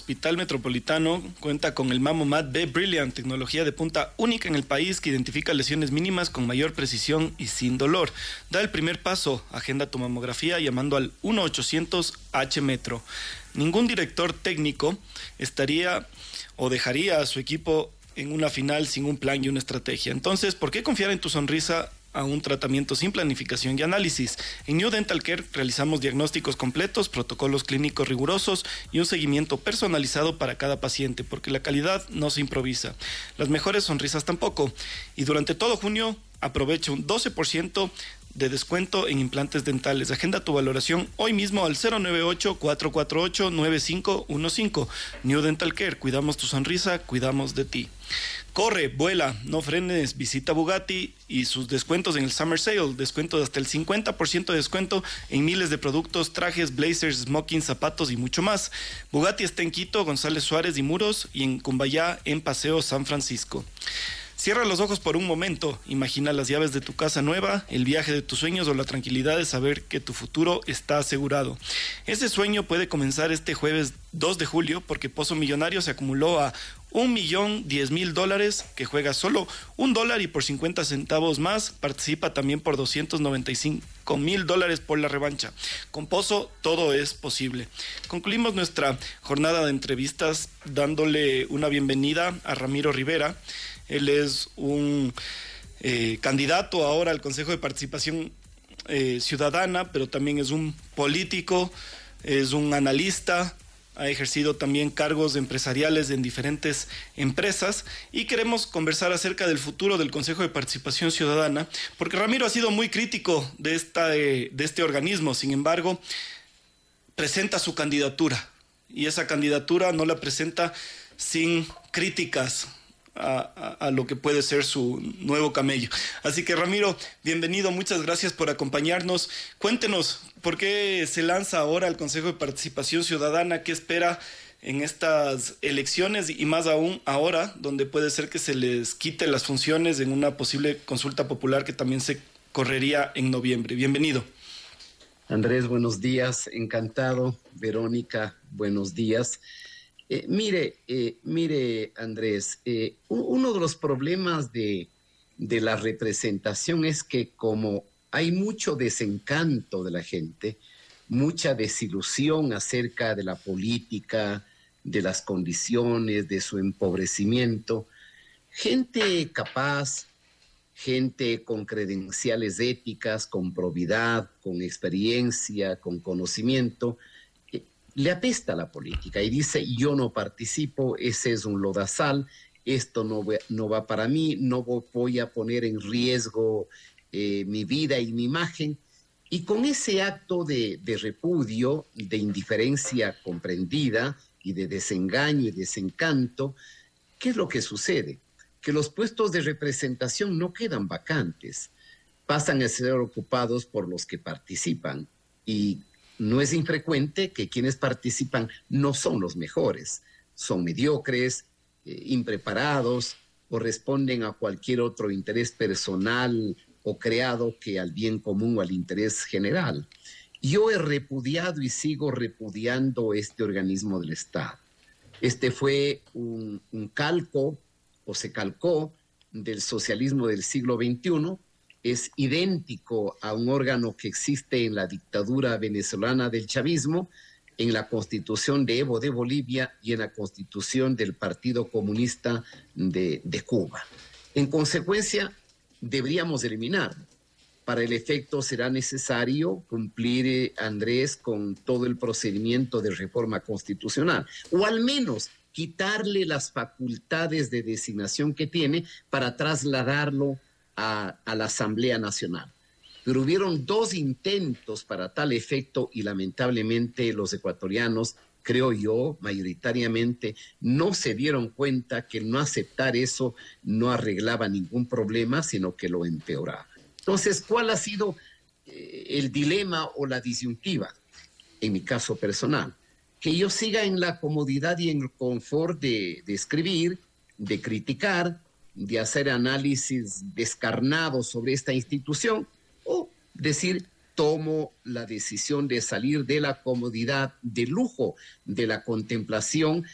Hospital Metropolitano cuenta con el Mammomat B Brilliant, tecnología de punta única en el país que identifica lesiones mínimas con mayor precisión y sin dolor. Da el primer paso, agenda tu mamografía llamando al 1-800-H-Metro. Ningún director técnico estaría o dejaría a su equipo en una final sin un plan y una estrategia. Entonces, ¿por qué confiar en tu sonrisa a un tratamiento sin planificación y análisis? En New Dental Care realizamos diagnósticos completos, protocolos clínicos rigurosos y un seguimiento personalizado para cada paciente, porque la calidad no se improvisa. Las mejores sonrisas tampoco. Y durante todo junio aprovecha un 12% de descuento en implantes dentales. Agenda tu valoración hoy mismo al 098-448-9515. New Dental Care, cuidamos tu sonrisa, cuidamos de ti. Corre, vuela, no frenes, visita Bugatti y sus descuentos en el Summer Sale, descuento de hasta el 50% de descuento en miles de productos, trajes, blazers, smokings, zapatos y mucho más. Bugatti está en Quito, González Suárez y Muros, y en Cumbayá, en Paseo San Francisco. Cierra los ojos por un momento, imagina las llaves de tu casa nueva, el viaje de tus sueños o la tranquilidad de saber que tu futuro está asegurado. Ese sueño puede comenzar este jueves 2 de julio porque Pozo Millonario se acumuló a $1.010.000, que juega solo $1 y por 50 centavos más participa también por $295.000 por la revancha. Con Pozo todo es posible. Concluimos nuestra jornada de entrevistas dándole una bienvenida a Ramiro Rivera. Él es un candidato ahora al Consejo de Participación Ciudadana, pero también es un político, es un analista, ha ejercido también cargos empresariales en diferentes empresas y queremos conversar acerca del futuro del Consejo de Participación Ciudadana, porque Ramiro ha sido muy crítico de este organismo. Sin embargo, presenta su candidatura y esa candidatura no la presenta sin críticas a lo que puede ser su nuevo camello. Así que Ramiro, bienvenido, muchas gracias por acompañarnos. Cuéntenos, ¿por qué se lanza ahora el Consejo de Participación Ciudadana? ¿Qué espera en estas elecciones y más aún ahora, donde puede ser que se les quite las funciones en una posible consulta popular que también se correría en noviembre? Bienvenido. Andrés, buenos días, encantado. Verónica, buenos días. Mire, Andrés, uno de los problemas de la representación es que como hay mucho desencanto de la gente, mucha desilusión acerca de la política, de las condiciones, de su empobrecimiento, gente capaz, gente con credenciales éticas, con probidad, con experiencia, con conocimiento, le apesta la política y dice, yo no participo, ese es un lodazal, esto no va para mí, no voy a poner en riesgo mi vida y mi imagen. Y con ese acto de repudio, de indiferencia comprendida y de desengaño y desencanto, ¿qué es lo que sucede? Que los puestos de representación no quedan vacantes, pasan a ser ocupados por los que participan y no es infrecuente que quienes participan no son los mejores, son mediocres, impreparados o responden a cualquier otro interés personal o creado que al bien común o al interés general. Yo he repudiado y sigo repudiando este organismo del Estado. Este fue un calco o se calcó del socialismo del siglo XXI, es idéntico a un órgano que existe en la dictadura venezolana del chavismo, en la Constitución de Evo de Bolivia y en la Constitución del Partido Comunista de Cuba. En consecuencia, deberíamos eliminarlo. Para el efecto será necesario cumplir, Andrés, con todo el procedimiento de reforma constitucional, o al menos quitarle las facultades de designación que tiene para trasladarlo a la Asamblea Nacional. Pero hubieron 2 intentos para tal efecto y lamentablemente los ecuatorianos, creo yo, mayoritariamente, no se dieron cuenta que no aceptar eso no arreglaba ningún problema, sino que lo empeoraba. Entonces, ¿cuál ha sido el dilema o la disyuntiva? En mi caso personal, que yo siga en la comodidad y en el confort de escribir, de criticar, de hacer análisis descarnados sobre esta institución, o decir, tomo la decisión de salir de la comodidad, del lujo, de la contemplación